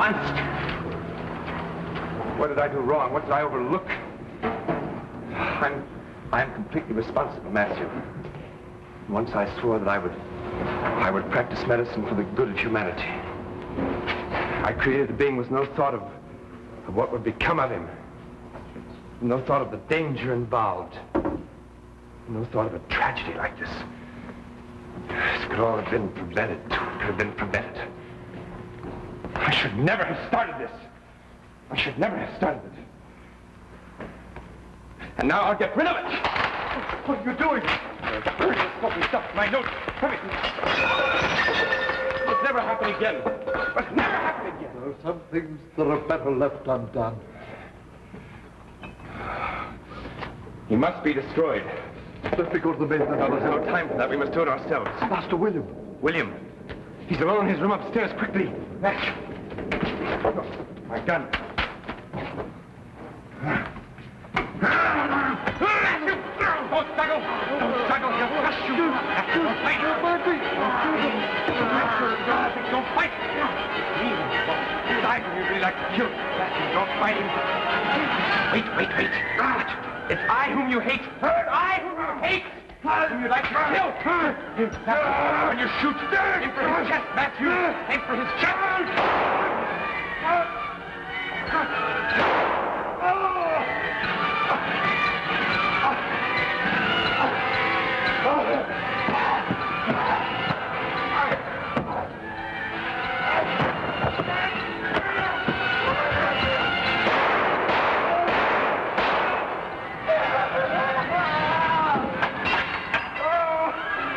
once. What did I do wrong? What did I overlook? I'm completely responsible, Matthew. Once I swore that I would practice medicine for the good of humanity. I created a being with no thought of what would become of him. No thought of the danger involved. No thought of a tragedy like this. This could all have been prevented. It could have been prevented. I should never have started this. I should never have started it. And now I'll get rid of it. What are you doing? You're burning the smoking stuff, my notes, everything. It'll never happen again. It'll never happen again. There are some things that are better left undone. He must be destroyed. Let me go to the main. No, there's no time for that. We must do it ourselves. Master William. William. He's alone in his room upstairs. Quickly. Match. My gun. Matthew! Don't struggle! Don't struggle! He'll crush you! Matthew, don't fight! Matthew, don't fight! His eyes when you really like to kill him. Matthew, don't fight him. Wait. It's I whom you hate. I whom you hate. Whom you like to kill. Matthew, when you shoot, aim for his chest, Matthew. Aim for his chest.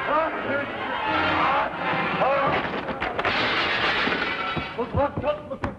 What